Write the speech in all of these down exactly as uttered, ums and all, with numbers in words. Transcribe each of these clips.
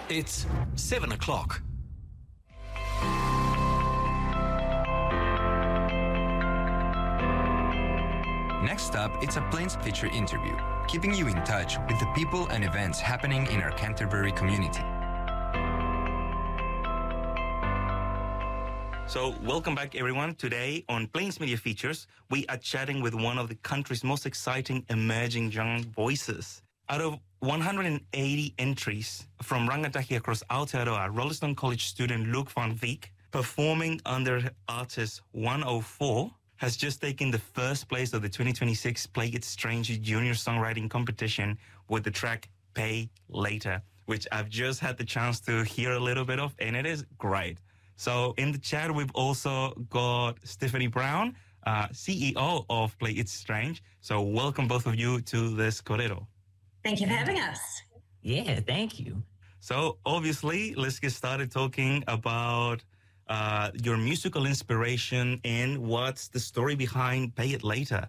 It's seven o'clock. Next up, it's a Plains Feature interview, keeping you in touch with the people and events happening in our Canterbury community. So, welcome back everyone. Today on Plains Media Features, we are chatting with one of the country's most exciting emerging young voices. Out of one hundred eighty entries from Rangatahi across Aotearoa, Rolleston College student Luke van Veek, performing under artist one oh four, has just taken the first place of the twenty twenty-six Play It Strange Junior Songwriting Competition with the track Pay Later, which I've just had the chance to hear a little bit of, and it is great. So in the chat, we've also got Stephanie Brown, uh, C E O of Play It Strange. So welcome both of you to this Korero. Thank you for having us. Yeah, thank you. So obviously, let's get started talking about uh, your musical inspiration and what's the story behind Pay It Later.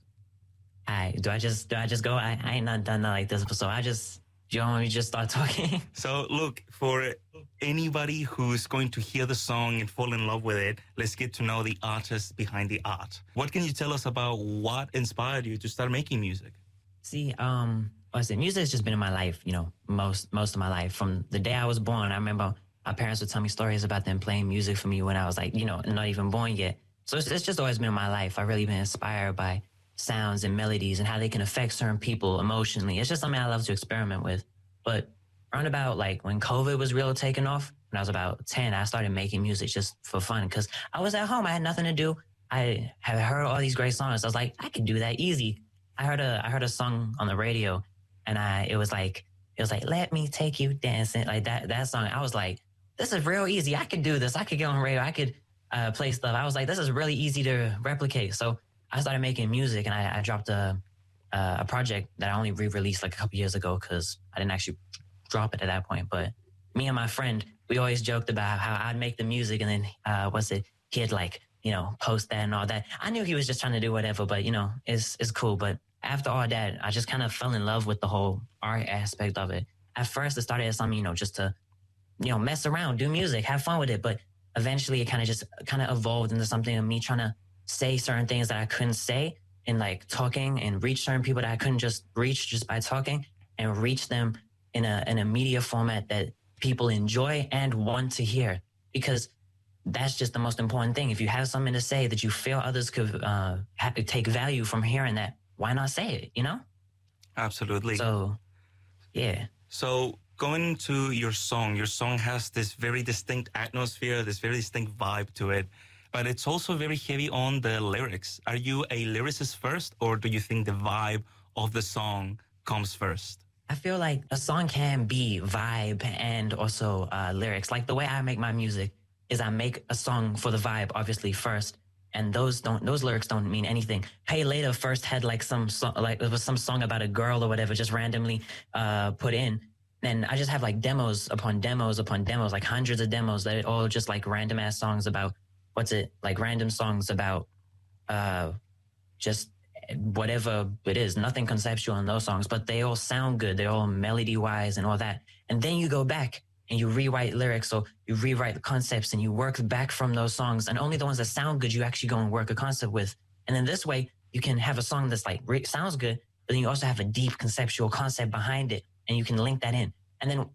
I do I just do I just go? I, I ain't not done that like this, so I just do you want me to just start talking? So look, for anybody who's going to hear the song and fall in love with it, let's get to know the artist behind the art. What can you tell us about what inspired you to start making music? See, um, I said music has just been in my life, you know, most most of my life. From the day I was born, I remember my parents would tell me stories about them playing music for me when I was like, you know, not even born yet. So it's, it's just always been in my life. I've really been inspired by sounds and melodies and how they can affect certain people emotionally. It's just something I love to experiment with. But around about like when COVID was real taking off, when I was about ten, I started making music just for fun because I was at home. I had nothing to do. I had heard all these great songs. I was like, I could do that easy. I heard a I heard a song on the radio, and I it was like it was like let me take you dancing, like that that song. I was like, this is real easy. I could do this. I could get on radio. I could uh, play stuff. I was like, this is really easy to replicate. So I started making music, and I, I dropped a uh, a project that I only re-released like a couple years ago because I didn't actually drop it at that point. But me and my friend, we always joked about how I'd make the music, and then uh, what's it? He'd like you know post that and all that. I knew he was just trying to do whatever, but you know it's it's cool. But after all that, I just kind of fell in love with the whole art aspect of it. At first, it started as something you know just to you know mess around, do music, have fun with it. But eventually, it kind of just kind of evolved into something of me trying to say certain things that I couldn't say in like talking and reach certain people that I couldn't just reach just by talking and reach them in a in a media format that people enjoy and want to hear, because that's just the most important thing. If you have something to say that you feel others could uh, have to take value from hearing that, why not say it, you know? Absolutely. So, yeah. So going to your song, your song has this very distinct atmosphere, this very distinct vibe to it. But it's also very heavy on the lyrics. Are you a lyricist first, or do you think the vibe of the song comes first? I feel like a song can be vibe and also uh, lyrics. Like the way I make my music is I make a song for the vibe, obviously, first. And those don't, those lyrics don't mean anything. Pay Later first had like some, so, like it was some song about a girl or whatever, just randomly uh, put in. And I just have like demos upon demos upon demos, like hundreds of demos that are all just like random ass songs about what's it like random songs about uh, just whatever it is, nothing conceptual in those songs, but they all sound good. They're all melody wise and all that. And then you go back and you rewrite lyrics, or you rewrite the concepts and you work back from those songs. And only the ones that sound good, you actually go and work a concept with. And then this way you can have a song that's like re- sounds good, but then you also have a deep conceptual concept behind it, and you can link that in. And then